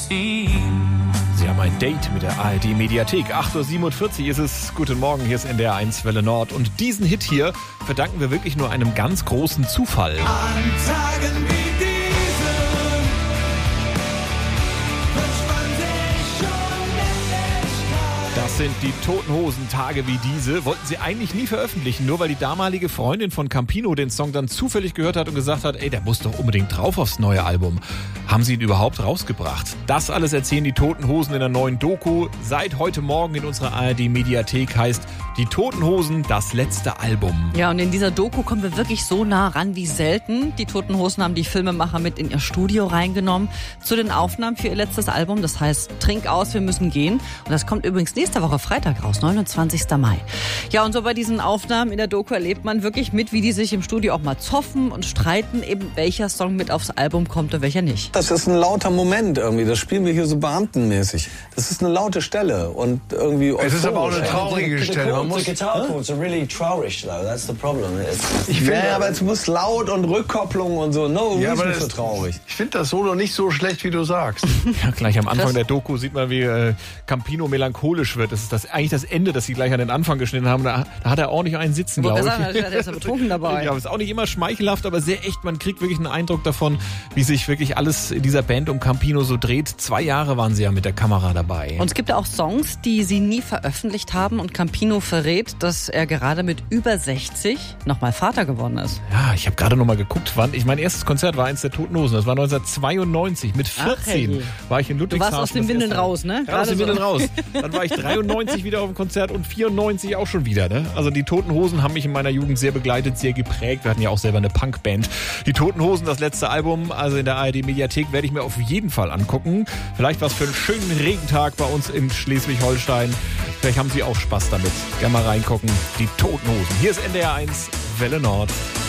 Sie haben ein Date mit der ARD-Mediathek. 8.47 Uhr ist es. Guten Morgen, hier ist NDR 1 Welle Nord. Und diesen Hit hier verdanken wir wirklich nur einem ganz großen Zufall. An Tagen wie diesen wünscht man sich schon Ewigkeit. Das sind die Toten Hosen, Tage wie diese. Wollten sie eigentlich nie veröffentlichen, nur weil die damalige Freundin von Campino den Song dann zufällig gehört hat und gesagt hat, ey, der muss doch unbedingt drauf aufs neue Album. Haben sie ihn überhaupt rausgebracht? Das alles erzählen die Toten Hosen in der neuen Doku. Seit heute Morgen in unserer ARD-Mediathek heißt Die Toten Hosen, das letzte Album. Ja, und in dieser Doku kommen wir wirklich so nah ran wie selten. Die Toten Hosen haben die Filmemacher mit in ihr Studio reingenommen zu den Aufnahmen für ihr letztes Album. Das heißt, Trink aus, wir müssen gehen. Und das kommt übrigens nächste Woche Freitag raus, 29. Mai. Ja, und so bei diesen Aufnahmen in der Doku erlebt man wirklich mit, wie die sich im Studio auch mal zoffen und streiten, eben welcher Song mit aufs Album kommt und welcher nicht. Das ist ein lauter Moment irgendwie. Das spielen wir hier so beamtenmäßig. Das ist eine laute Stelle und irgendwie. Es ist aber auch eine traurige Stelle. The guitar chords are really traurig though. That's the problem. Ich finde, aber es muss laut und Rückkopplung und so. No, Ja, ist aber nicht so traurig. Ich finde das Solo nicht so schlecht, wie du sagst. Ja, gleich am Anfang der Doku sieht man, wie Campino melancholisch wird. Das ist eigentlich das Ende, das sie gleich an den Anfang geschnitten haben. Da hat er ordentlich einen sitzen, glaube ich. Der ist ja betrunken dabei. Ja, ist auch nicht immer schmeichelhaft, aber sehr echt. Man kriegt wirklich einen Eindruck davon, wie sich wirklich alles in dieser Band um Campino so dreht. 2 Jahre waren sie ja mit der Kamera dabei. Und es gibt ja auch Songs, die sie nie veröffentlicht haben. Und Campino verrät, dass er gerade mit über 60 nochmal Vater geworden ist. Ja, ich habe gerade noch mal geguckt, wann. Mein erstes Konzert war eins der Toten Hosen. Das war 1992. Mit 14 war ich in Du Ludwigshafen. warst aus den Windeln raus, ne? Ja, aus den Windeln raus. Dann war ich 93 wieder auf dem Konzert und 94 auch schon wieder. Ne? Also die Toten Hosen haben mich in meiner Jugend sehr begleitet, sehr geprägt. Wir hatten ja auch selber eine Punkband. Die Toten Hosen, das letzte Album, also in der ARD-Mediathek, werde ich mir auf jeden Fall angucken. Vielleicht was für einen schönen Regentag bei uns in Schleswig-Holstein. Vielleicht haben Sie auch Spaß damit. Gerne mal reingucken. Die Toten Hosen. Hier ist NDR 1 Welle Nord.